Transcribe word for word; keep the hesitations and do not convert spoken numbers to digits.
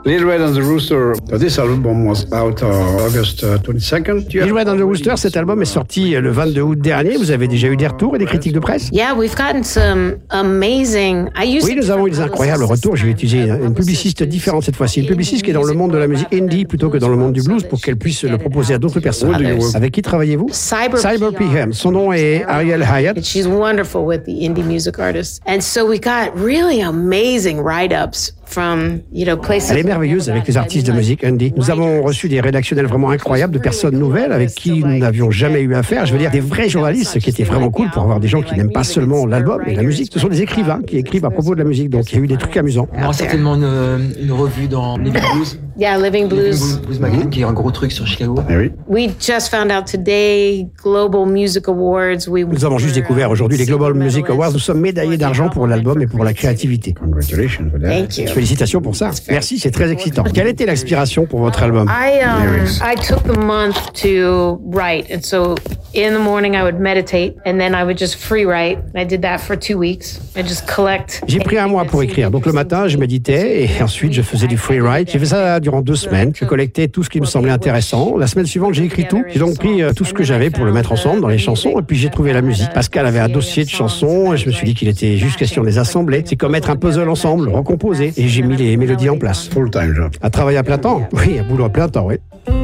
Little Red and the Rooster. This album was out uh, August twenty-second. Little Red and the Rooster, cet album est sorti le vingt-deux août dernier. Vous avez déjà eu des retours et des critiques de presse? Yeah, we've gotten some amazing. I used Oui, nous avons eu des incroyables retours. J'ai utilisé une publiciste différente cette fois-ci. Une publiciste qui est dans le monde de la musique indie plutôt que dans le monde du blues pour qu'elle puisse le proposer à d'autres personnes. Avec qui travaillez-vous? Cyber, Cyber P M. Son nom est Ariel Hyatt. She's wonderful with the indie music artists. And so we got really amazing write-ups from, you know, places. Elle est merveilleuse avec les artistes de musique indie. Nous avons reçu des rédactionnels vraiment incroyables, de personnes nouvelles avec qui nous n'avions jamais eu affaire. Je veux dire, des vrais journalistes, ce qui était vraiment cool pour avoir des gens qui n'aiment pas seulement l'album et la musique. Ce sont des écrivains qui écrivent à propos de la musique. Donc il y a eu des trucs amusants. On aura certainement une, une revue dans Living Blues. Yeah, Living Blues. Living Blues Magazine, qui est un gros truc sur Chicago. Eh oui. We just found out today, Global Music Awards. We Nous avons juste découvert aujourd'hui les Global Music Awards. Nous sommes médaillés d'argent pour l'album et pour la créativité. Congratulations for that. Thank you. Félicitations pour ça. Merci, c'est très excitant. Quelle était l'inspiration pour votre album? I um I took the month to write, and so in the morning I would meditate, and then I would just free write. I did that for two weeks. I just collect. J'ai pris un mois pour écrire. Donc le matin, je méditais et ensuite je faisais du free write. J'ai fait ça durant deux semaines. Je collectais tout ce qui me semblait intéressant. La semaine suivante, j'ai écrit tout. J'ai donc pris euh, tout ce que j'avais pour le mettre ensemble dans les chansons et puis j'ai trouvé la musique. Pascal avait un dossier de chansons et je me suis dit qu'il était juste question de les assembler. C'est comme mettre un puzzle ensemble, recomposer. Et j'ai mis les mélodies en place. Full-time job. À travailler à plein temps? Oui, à boulot à plein temps, oui.